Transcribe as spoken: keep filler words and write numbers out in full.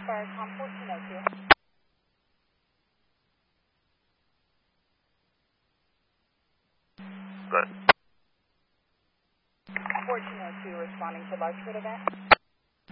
Viacom fourteen oh two. Good. fourteen oh two responding to large foot event.